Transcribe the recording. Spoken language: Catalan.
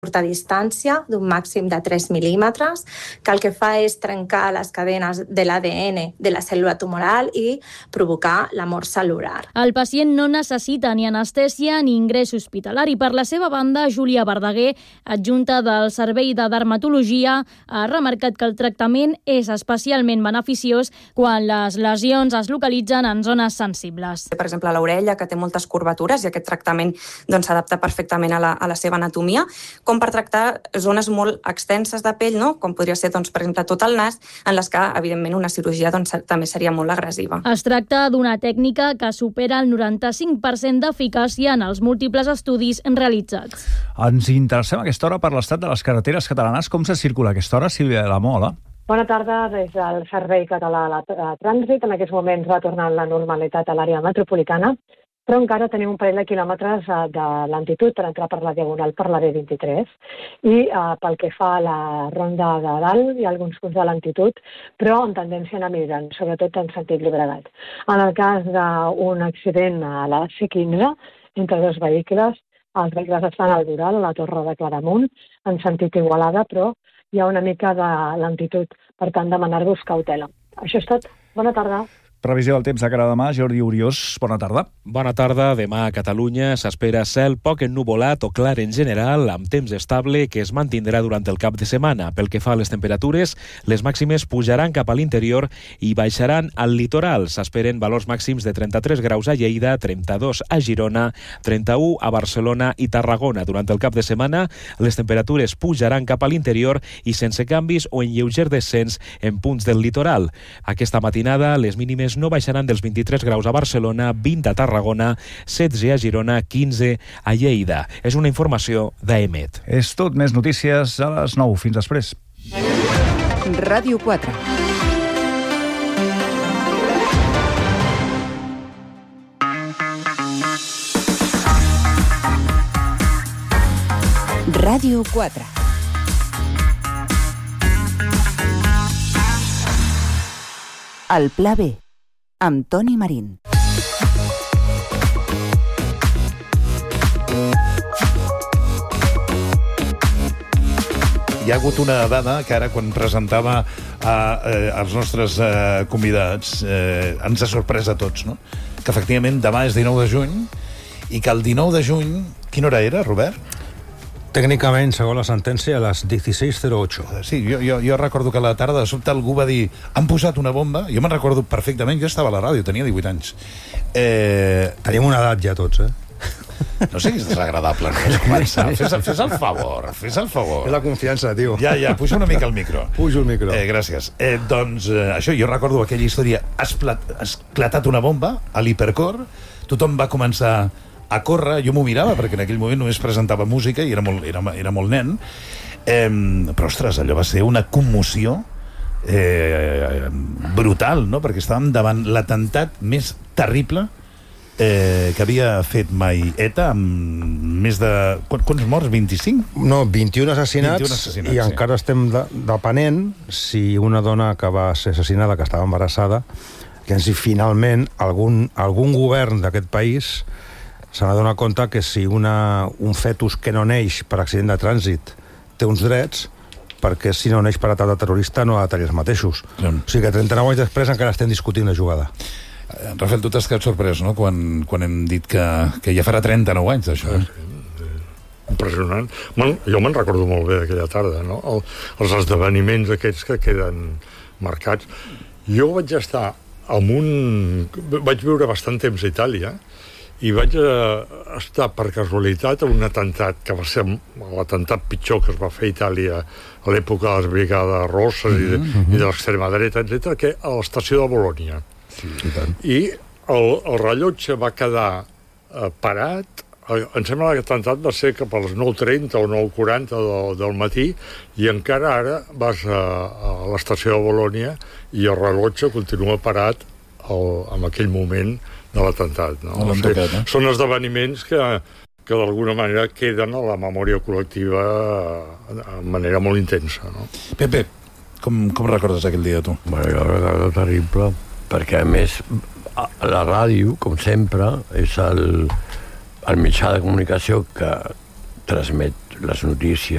curta distància, d'un màxim de 3 mil·límetres, que el que fa és trencar les cadenes de l'ADN de la cèl·lula tumoral i provocar la mort cel·lular. El pacient no necessita ni anestèsia ni ingrés hospitalari. Per la seva banda, Júlia Verdaguer, adjunta del Servei de Dermatologia, ha remarcat que el tractament és especialment beneficiós quan les lesions es localitzen en zones sensibles. Per exemple, l'orella, que té moltes curvatures, i aquest tractament s'adapta perfectament a la seva anatomia, com per tractar zones molt extenses de pell, no? Com podria ser, per exemple, tot el nas, en les que, evidentment, una cirurgia també seria molt agressiva. Es tracta d'una tècnica que supera el 95% d'eficàcia en els múltiples estudis realitzats. Ens interessem a aquesta hora per l'estat de les carreteres catalanes. Com se circula a aquesta hora, Sílvia de la Mola? Bona tarda des del Servei Català de Trànsit. En aquests moments va tornant la normalitat a l'àrea metropolitana, però encara tenim un parell de quilòmetres de lentitud per entrar per la Diagonal per la B23 i pel que fa a la Ronda de Dalt hi ha alguns punts de lentitud, però en tendència a anar millorant, sobretot en sentit Llobregat. En el cas d'un accident a la C15 entre dos vehicles, els vehicles estan al Dural, a la Torre de Claramunt, en sentit Igualada, però hi ha una mica de lentitud, per tant demanar-vos cautela. Això és tot. Bona tarda. Previsió del temps de cara a demà, Jordi Oriós, bona tarda. Bona tarda. Demà a Catalunya s'espera cel poc ennuvolat o clar en general, amb temps estable que es mantindrà durant el cap de setmana. Pel que fa a les temperatures, les màximes pujaran cap a l'interior i baixaran al litoral. S'esperen valors màxims de 33 graus a Lleida, 32 a Girona, 31 a Barcelona i Tarragona. Durant el cap de setmana, les temperatures pujaran cap a l'interior i sense canvis o en lleuger descens en punts del litoral. Aquesta matinada, les mínimes no baixaran dels 23 graus a Barcelona, 20 a Tarragona, 16 a Girona, 15 a Lleida. És una informació d'AEMET. És tot, més notícies a les 9. Fins després. Ràdio 4. Ràdio 4. El Pla B, amb Toni Marín. Hi ha hagut una dada que ara, quan presentava els nostres convidats, ens ha sorprès a tots, no? Que efectivament demà és 19 de juny i que el 19 de juny... Quina hora era, Robert? Tècnicament, segons la sentència, a les 16:08. Sí, jo recordo que a la tarda de sobte algú va dir han posat una bomba, jo me'n recordo perfectament, jo estava a la ràdio, tenia 18 anys. Tenim una edat ja tots, No siguis desagradable, no? Comença, fes el favor. És la confiança, tio. Ja, puja una mica el micro. Pujo el micro. Gràcies. Doncs això, jo recordo aquella història, ha esclatat una bomba a l'Hipercor, tothom va començar a córrer, jo m'ho mirava perquè en aquell moment només presentava música i era molt nen, però ostres, allò va ser una commoció brutal, no? Perquè estàvem davant l'atemptat més terrible que havia fet mai ETA, amb més de... Quants morts? 25? No, 21 assassinats i encara estem depenent si una dona que va ser assassinada, que estava embarassada, que si finalment algun govern d'aquest país s'ha d'adonar compte que si un fetus que no neix per accident de trànsit té uns drets, perquè si no neix per atac de terrorista no ha de tenir els mateixos. O sigui que 39 anys després encara estem discutint la jugada. Rafael, tu t'has quedat sorprès, no?, quan hem dit que ja farà 39 anys d'això. Impressionant. Jo me'n recordo molt bé d'aquella tarda, no? Els esdeveniments aquests que queden marcats. Jo vaig estar vaig viure bastant temps a Itàlia i vaig estar per casualitat a un atemptat que va ser l'atemptat pitjor que es va fer a Itàlia a l'època de les brigades rosses i de l'extrema dreta, etc., que a l'estació de Bolònia. I el rellotge va quedar parat. Em sembla que l'atemptat va ser cap a les 9:30 o 9:40 del matí i encara ara vas a l'estació de Bolònia i el rellotge continua parat en aquell moment de l'atemptat, no? Són esdeveniments que d'alguna manera queden a la memòria col·lectiva de manera molt intensa, no? Pepe, com recordes aquell dia, tu? Bueno, jo recordo terrible, perquè a més la ràdio, com sempre, és el mitjà de comunicació que transmet les notícies